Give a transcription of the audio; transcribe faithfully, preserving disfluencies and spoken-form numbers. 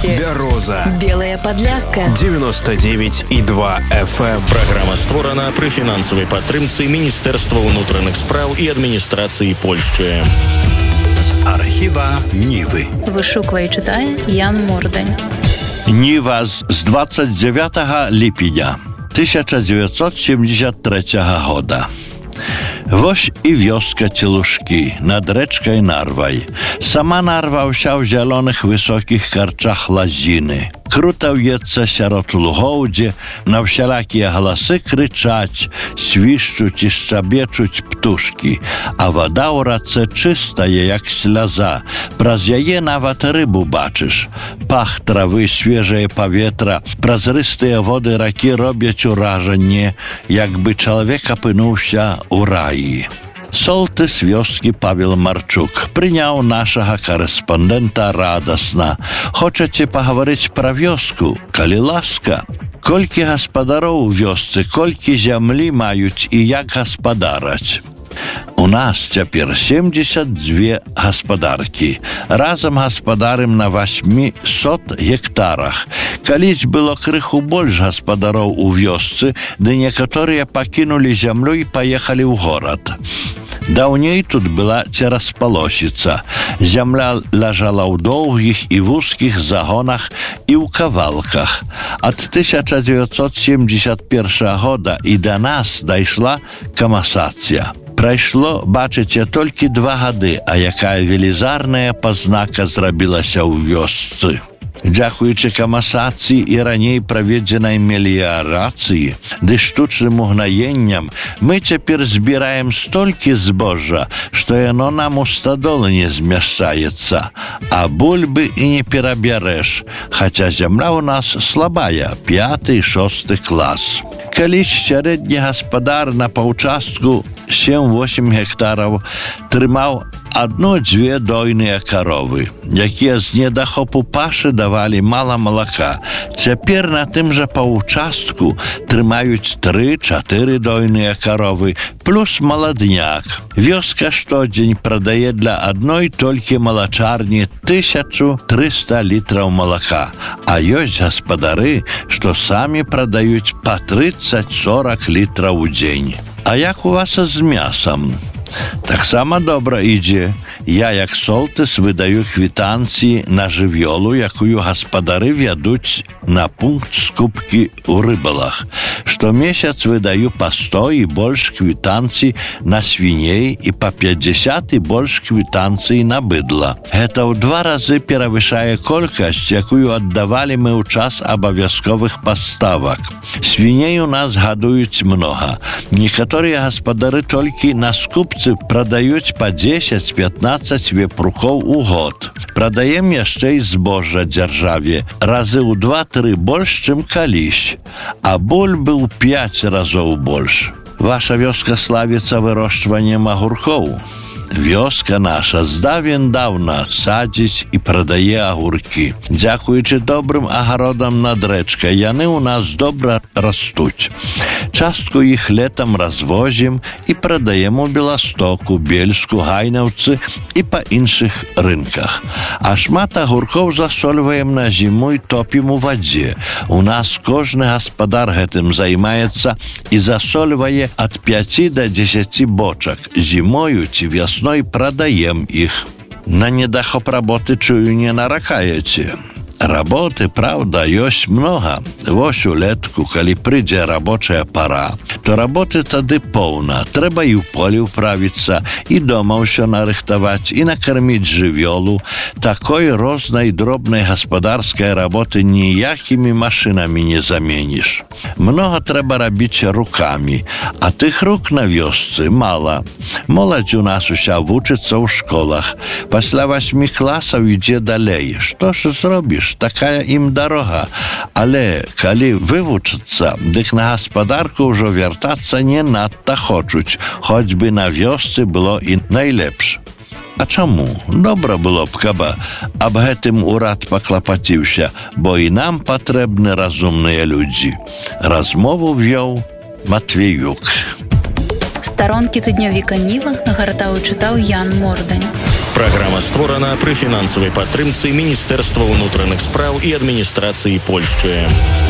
Вольскі, Бяроза, Белая Падляска, девяносто девять и два эф эм. Праграма створана пры фінансавай падтрымцы Міністэрства ўнутраных спраў і адміністрацыі Польшчы. З архіва Нівы. Вышуквае і чытае Ян Мордань. Ніва з двадцать девятого ліпеня тысяча девятьсот семьдесят третьего года. Woś i wioska Cieluszki nad reczką Narwaj. Sama Narwa usiał w zielonych, wysokich karczach laziny. Krutał jedca sierot lugołdzie, na wsielakie głosy kryczać, świszczuć i szczabieczuć ptuszki, a woda u race czysta je jak ślaza. Praz jaje nawet rybu baczysz. Pach trawy, świeżeje powietra, prazrystые wody raki robiać urażenie, jakby człowieka pynąłся u raji. Солтыс вёскі Павел Марчук прыняў нашага корэспондэнта радасна. Хочаце пагаварыць пра вёску? Калі ласка. Колькі гаспадароў у вёсцы, колькі зямлі маюць і як гаспадараць? У нас цяпер семьдесят две гаспадаркі. Разам гаспадарым на восьмисот гектарах. Калісь было крыху больш гаспадароў у вёсцы, ды некаторыя пакінулі зямлю і паехалі ў горад. Даўней тут была цераз-палосіца. Зямля ляжала ў доўгіх і вузкіх загонах і ў кавалках. Ад тысяча девятьсот семьдесят первого года і да нас дайшла камасацыя. Прайшло, бачыце, толькі два гады, а якая велізарная пазнака зрабілася ў вёсцы. Дзякуючы камасацыі і раней праведзенай меліярацыі ды штучным угнаенням мы цяпер збіраем столькі збожжа, што яно нам у стадолы не змяшчаецца, а бульбы і не перабярэш, хаця зямля ў нас слабая, пяты і шосты клас. Калісь сярэдні гаспадар на паўчастку сем-восемь гектараў трымаў адно-дзве дойныя каровы, якія з недахопу пашы давалі мала малака. Цяпер на тым жа паўчастку трымаюць тры-чатыры дойныя каровы, плюс маладняк. Вёска штодзень прадае для адной толькі малачарні тысячу трыста літраў малака, а ёсць гаспадары, што самі прадаюць па трыццаць-сорок літраў у дзень. А як у вас з мясам? Таксама добра ідзе. Я, як солтыс, выдаю квітанцыі на жывёлу, якую гаспадары вядуць на пункт скупкі ў рыбалах. Штомесяц выдаю па сто і больш квітанцый на свіней і па пятьдесят і больш квітанцый на быдла. Гэта ў два разы перавышае колькасць, якую аддавалі мы ў час абавязковых паставак. Свіней у нас гадуюць многа. Некаторыя гаспадары толькі на скупцы прадаюць па дзесяць-пятнаццаць вепрухоў у год. Прадаем яшчэ і збожжа дзяржаве, разы ў два-тры больш, чым калісь, а бульбы ў пяць разоў больш. Ваша вёска славіцца вырошчваннем агуркоў. Вёска наша здавен-даўна садзіць і прадае агуркі. Дзякуючы добрым агародам над рэчкай, яны ў нас добра растуць. Частку іх летам развозім і прадаем у Беластоку, Бельску, Гайнаўцы і па іншых рынках. А шмат агуркоў засольваем на зіму і топім у вадзе. У нас кожны гаспадар гэтым займаецца і засольвае ад пяці да дзесяці бочак. Зімою ці вясной прадаем іх. На недахоп работы, чую, не наракаеце. Работы, правда, ёсць многа. Вось улетку, калі прыйдзе рабочая пара, то работы тады поўна. Трэба і ў полі ўправіцца, і дома ўсё нарыхтаваць, і накарміць жывёлу. Такой рознай дробнай гаспадарскай работы ніякімі машынамі не заменіш. Многа трэба рабіць рукамі, а тых рук на вёсцы мала. Моладзь у нас уся вучыцца ў школах. Пасля васьмі класаў ідзе далей. Што ж зробіш? Такая ім дарога. Але калі вывучыцца, дык на гаспадарку ўжо вяртацца не надта хочуць, хоць бы на вёсцы было і найлепш. А чаму? Добра было б, каб аб гэтым урад паклапаціўся, бо і нам патрэбны разумныя людзі. Размову вёў Матвеюк. Старонкі тыднёвіка Ніва гартаў і чытаў Ян Мордань. Праграма створана пры фінансавай падтрымцы Міністэрства ўнутраных спраў і адміністрацыі Польшчы.